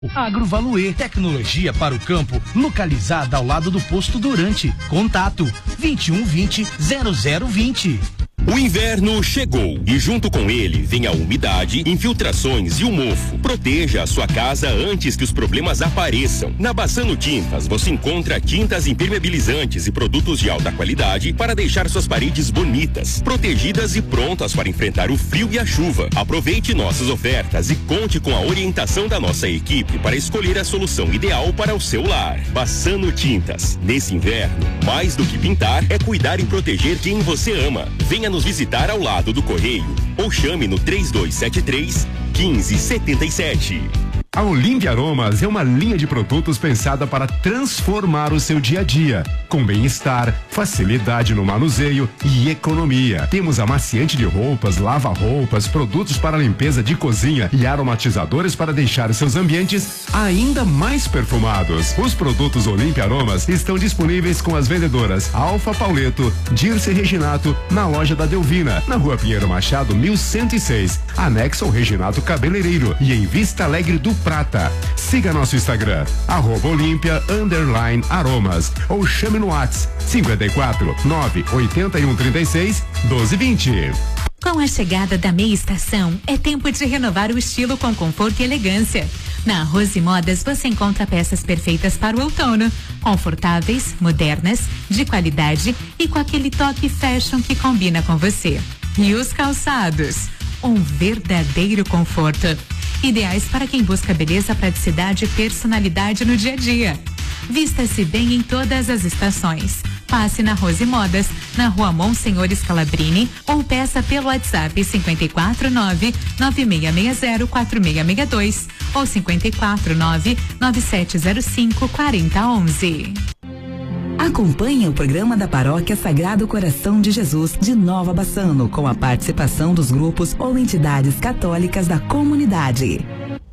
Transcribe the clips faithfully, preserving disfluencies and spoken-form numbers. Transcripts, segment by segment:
Agrovaluê, tecnologia para o campo, localizada ao lado do posto Durante. Contato vinte e um vinte, zero zero vinte. O inverno chegou e junto com ele vem a umidade, infiltrações e o mofo. Proteja a sua casa antes que os problemas apareçam. Na Bassano Tintas você encontra tintas impermeabilizantes e produtos de alta qualidade para deixar suas paredes bonitas, protegidas e prontas para enfrentar o frio e a chuva. Aproveite nossas ofertas e conte com a orientação da nossa equipe para escolher a solução ideal para o seu lar. Bassano Tintas. Nesse inverno, mais do que pintar, é cuidar e proteger quem você ama. Venha nos visitar ao lado do Correio ou chame no três dois sete três, um cinco sete sete. A Olímpia Aromas é uma linha de produtos pensada para transformar o seu dia a dia, com bem-estar, facilidade no manuseio e economia. Temos amaciante de roupas, lava-roupas, produtos para limpeza de cozinha e aromatizadores para deixar seus ambientes ainda mais perfumados. Os produtos Olímpia Aromas estão disponíveis com as vendedoras Alfa Pauleto, Dirce Reginato, na loja da Delvina, na Rua Pinheiro Machado, mil cento e seis, anexo ao Reginato Cabeleireiro e em Vista Alegre do Prata. Siga nosso Instagram, arroba Olímpia underline aromas, ou chame no WhatsApp cinquenta e quatro, nove oitenta e um, trinta e seis, doze, vinte. Com a chegada da meia estação, é tempo de renovar o estilo com conforto e elegância. Na Rose Modas você encontra peças perfeitas para o outono, confortáveis, modernas, de qualidade e com aquele toque fashion que combina com você. E os calçados, um verdadeiro conforto. Ideais para quem busca beleza, praticidade e personalidade no dia a dia. Vista-se bem em todas as estações. Passe na Rose Modas, na Rua Monsenhor Scalabrini, ou peça pelo WhatsApp cinquenta e quatro, nove nove seis seis zero, quatro seis seis dois ou cinquenta e quatro, nove nove sete zero cinco, quatro zero um um. Acompanhe o programa da Paróquia Sagrado Coração de Jesus de Nova Bassano, com a participação dos grupos ou entidades católicas da comunidade.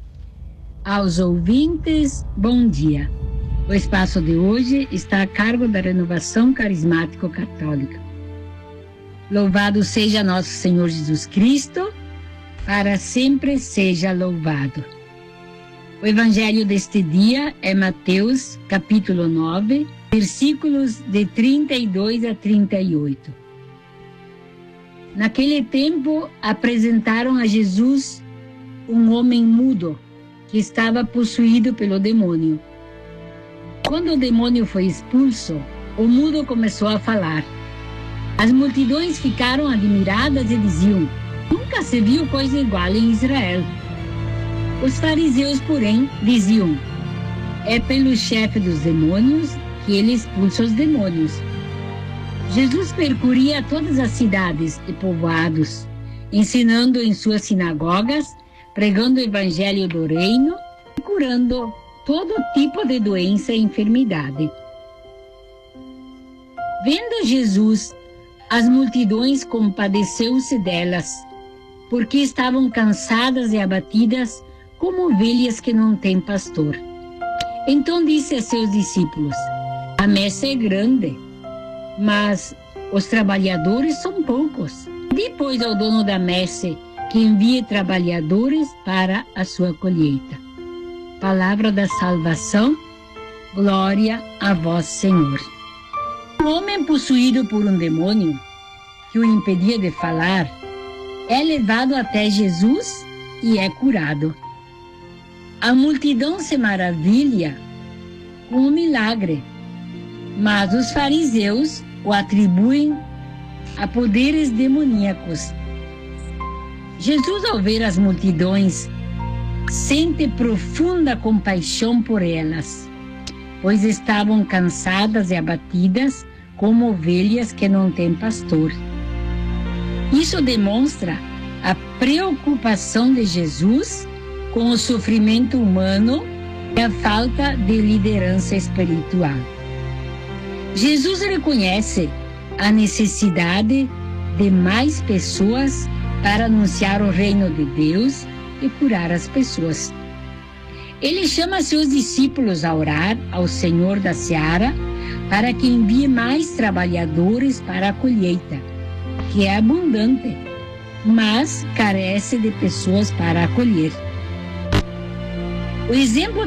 Aos ouvintes, bom dia. O espaço de hoje está a cargo da Renovação Carismático Católica. Louvado seja nosso Senhor Jesus Cristo, para sempre seja louvado. O evangelho deste dia é Mateus, capítulo nove, versículos de trinta e dois a trinta e oito. Naquele tempo, apresentaram a Jesus um homem mudo, que estava possuído pelo demônio. Quando o demônio foi expulso, o mudo começou a falar. As multidões ficaram admiradas e diziam: nunca se viu coisa igual em Israel. Os fariseus, porém, diziam: é pelo chefe dos demônios que ele expulsa os demônios. Jesus percorria todas as cidades e povoados, ensinando em suas sinagogas, pregando o evangelho do reino e curando todo tipo de doença e enfermidade. Vendo Jesus as multidões, compadeceu-se delas, porque estavam cansadas e abatidas como ovelhas que não têm pastor. Então disse a seus discípulos: a messe é grande, mas os trabalhadores são poucos. Depois ao dono da messe que envie trabalhadores para a sua colheita. Palavra da salvação, glória a vós, Senhor. Um homem possuído por um demônio que o impedia de falar é levado até Jesus e é curado. A multidão se maravilha com o milagre, mas os fariseus o atribuem a poderes demoníacos. Jesus, ao ver as multidões, sente profunda compaixão por elas, pois estavam cansadas e abatidas como ovelhas que não têm pastor. Isso demonstra a preocupação de Jesus com o sofrimento humano e a falta de liderança espiritual. Jesus reconhece a necessidade de mais pessoas para anunciar o reino de Deus e curar as pessoas. Ele chama seus discípulos a orar ao Senhor da Seara para que envie mais trabalhadores para a colheita, que é abundante, mas carece de pessoas para acolher. O exemplo